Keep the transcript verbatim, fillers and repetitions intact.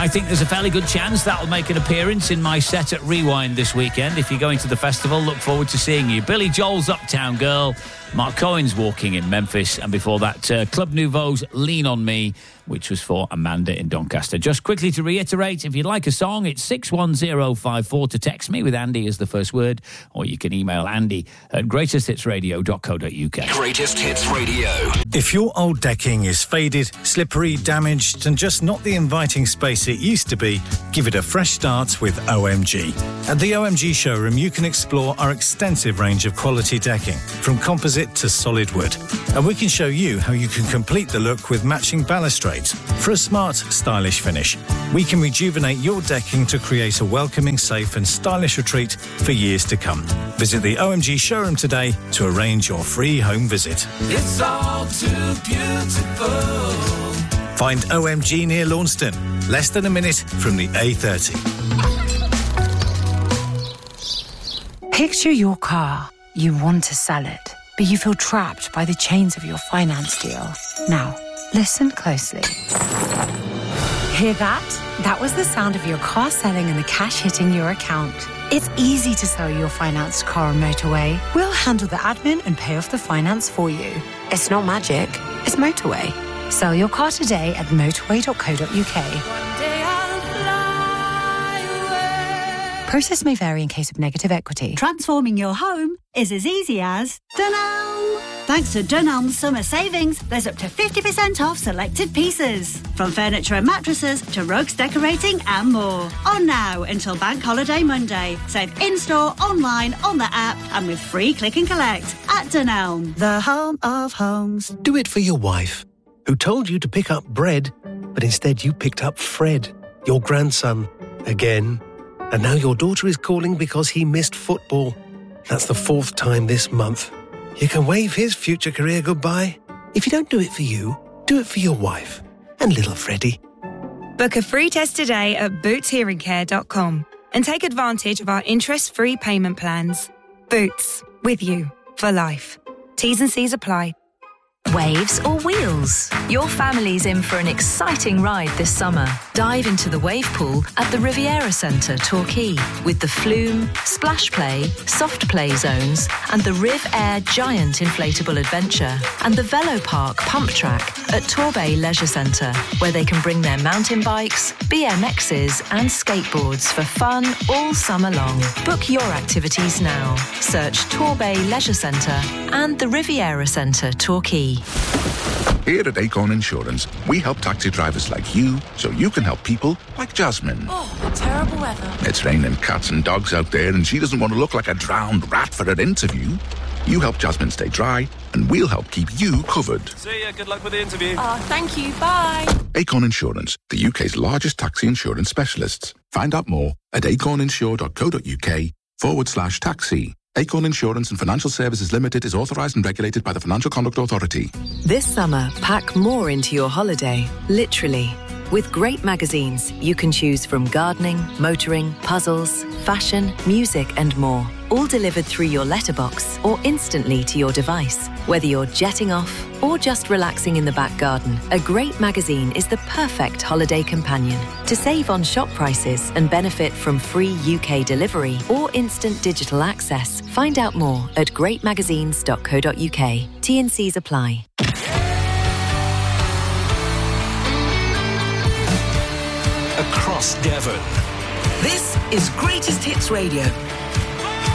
I think there's a fairly good chance that'll make an appearance in my set at Rewind this weekend. If you're going to the festival, look forward to seeing you. Billy Joel's Uptown Girl, Mark Cohen's Walking in Memphis, and before that, uh, Club Nouveau's Lean On Me, which was for Amanda in Doncaster. Just quickly to reiterate, if you'd like a song, it's six one zero five four to text me with Andy as the first word, or you can email Andy at greatest hits radio dot co dot uk. Greatest Hits Radio. If your old decking is faded, slippery, damaged, and just not the inviting space it used to be, give it a fresh start with O M G. At the O M G showroom, you can explore our extensive range of quality decking, from composite to solid wood. And we can show you how you can complete the look with matching balustrades for a smart, stylish finish. We can rejuvenate your decking to create a welcoming, safe and stylish retreat for years to come. Visit the O M G showroom today to arrange your free home visit. It's all too beautiful. Find O M G near Launceston, less than a minute from the A thirty. Picture your car. You want to sell it, but you feel trapped by the chains of your finance deal. Now, listen closely. Hear that? That was the sound of your car selling and the cash hitting your account. It's easy to sell your financed car on Motorway. We'll handle the admin and pay off the finance for you. It's not magic, it's Motorway. Sell your car today at motorway dot co dot uk. Process may vary in case of negative equity. Transforming your home is as easy as Dunelm. Thanks to Dunelm's summer savings, there's up to fifty percent off selected pieces. From furniture and mattresses to rugs, decorating and more. On now until Bank Holiday Monday. Save in-store, online, on the app and with free click and collect at Dunelm, the home of homes. Do it for your wife, who told you to pick up bread, but instead you picked up Fred, your grandson, again. And now your daughter is calling because he missed football. That's the fourth time this month. You can wave his future career goodbye. If you don't do it for you, do it for your wife and little Freddie. Book a free test today at boots hearing care dot com and take advantage of our interest-free payment plans. Boots, with you for life. T's and C's apply. Waves or wheels? Your family's in for an exciting ride this summer. Dive into the wave pool at the Riviera Centre, Torquay, with the Flume, Splash Play, Soft Play zones, and the Riv Air Giant Inflatable Adventure, and the Velo Park Pump Track at Torbay Leisure Centre, where they can bring their mountain bikes, B M Xs, and skateboards for fun all summer long. Book your activities now. Search Torbay Leisure Centre and the Riviera Centre, Torquay. Here at Acorn Insurance, we help taxi drivers like you so you can help people like Jasmine. Oh, terrible weather. It's raining cats and dogs out there and she doesn't want to look like a drowned rat for her interview. You help Jasmine stay dry and we'll help keep you covered. See ya, good luck with the interview. Oh, thank you, bye. Acorn Insurance, the U K's largest taxi insurance specialists. Find out more at acorninsure dot co dot uk forward slash taxi. Acorn Insurance and Financial Services Limited is authorised and regulated by the Financial Conduct Authority. This summer, pack more into your holiday, literally. With great magazines, you can choose from gardening, motoring, puzzles, fashion, music and more. All delivered through your letterbox or instantly to your device. Whether you're jetting off or just relaxing in the back garden, a great magazine is the perfect holiday companion. To save on shop prices and benefit from free U K delivery or instant digital access, find out more at great magazines dot co dot uk. T and C's apply. Across Devon. This is Greatest Hits Radio.